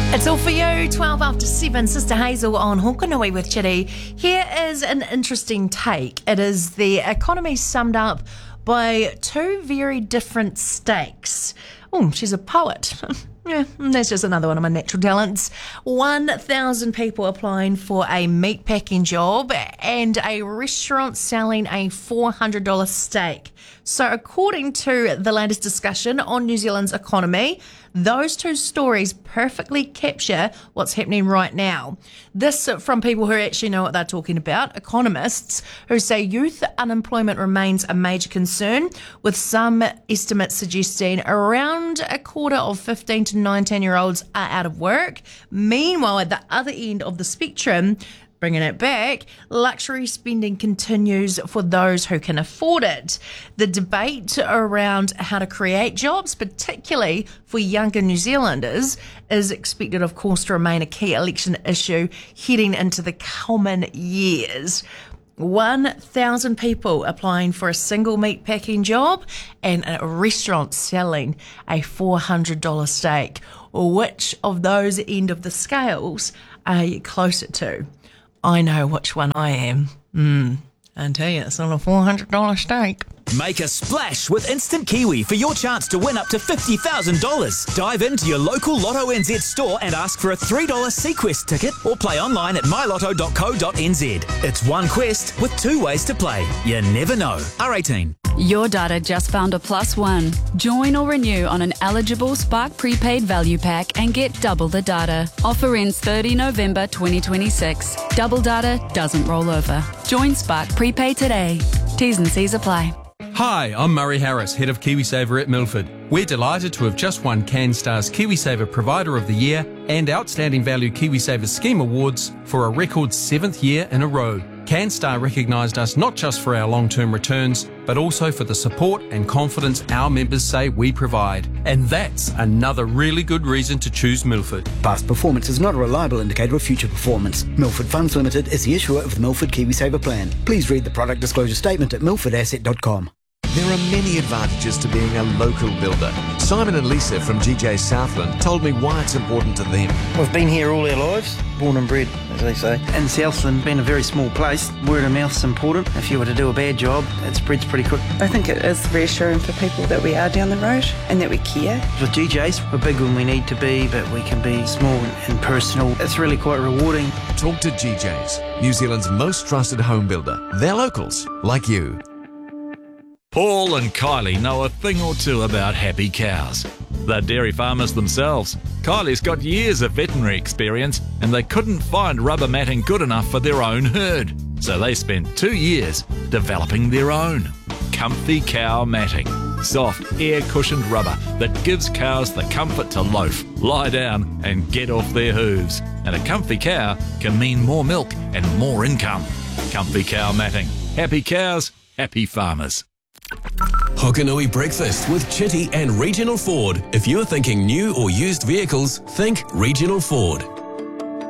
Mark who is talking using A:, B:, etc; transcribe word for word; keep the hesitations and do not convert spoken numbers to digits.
A: It's all for you, twelve after seven, Sister Hazel on Hokanui with Chitty. Here is an interesting take. It is the economy summed up by two very different stakes. Oh, she's a poet. Yeah, that's just another one of my natural talents. one thousand people applying for a meatpacking job and a restaurant selling a four hundred dollars steak. So according to the latest discussion on New Zealand's economy, those two stories perfectly capture what's happening right now. This from people who actually know what they're talking about, economists who say youth unemployment remains a major concern, with some estimates suggesting around a quarter of fifteen to nineteen year olds are out of work. Meanwhile, at the other end of the spectrum, bringing it back, luxury spending continues for those who can afford it. The debate around how to create jobs, particularly for younger New Zealanders, is expected, of course, to remain a key election issue heading into the coming years. one thousand people applying for a single meatpacking job and a restaurant selling a four hundred dollars steak. Which of those end of the scales are you closer to? I know which one I am. Mm, I tell you, it's not a four hundred dollars steak.
B: Make a splash with Instant Kiwi for your chance to win up to fifty thousand dollars. Dive into your local Lotto N Z store and ask for a three dollars Sequest ticket or play online at my lotto dot co dot n z. It's one quest with two ways to play. You never know. R eighteen.
C: Your data just found a plus one. Join or renew on an eligible Spark prepaid value pack and get double the data. Offer ends thirtieth November twenty twenty-six. Double data doesn't roll over. Join Spark prepaid today. T's and C's apply.
D: Hi, I'm Murray Harris, Head of KiwiSaver at Milford. We're delighted to have just won CanStar's KiwiSaver Provider of the Year and Outstanding Value KiwiSaver Scheme Awards for a record seventh year in a row. CanStar recognised us not just for our long-term returns, but also for the support and confidence our members say we provide. And that's another really good reason to choose Milford.
E: Past performance is not a reliable indicator of future performance. Milford Funds Limited is the issuer of the Milford KiwiSaver plan. Please read the product disclosure statement at milford asset dot com.
F: There are many advantages to being a local builder. Simon and Lisa from G J Southland told me why it's important to them.
G: We've been here all our lives, born and bred, as they say. In Southland, being a very small place, word of mouth's important. If you were to do a bad job, it spreads pretty quick.
H: I think it is reassuring for people that we are down the road and that we care.
G: With G Js, we're big when we need to be, but we can be small and personal. It's really quite rewarding.
F: Talk to G Js, New Zealand's most trusted home builder. They're locals, like you.
I: Paul and Kylie know a thing or two about happy cows. They're dairy farmers themselves. Kylie's got years of veterinary experience and they couldn't find rubber matting good enough for their own herd. So they spent two years developing their own. Comfy Cow Matting. Soft, air-cushioned rubber that gives cows the comfort to loaf, lie down and get off their hooves. And a comfy cow can mean more milk and more income. Comfy Cow Matting. Happy cows, happy farmers.
J: Hokanui Breakfast with Chitty and Regional Ford. If you're thinking new or used vehicles, think Regional Ford.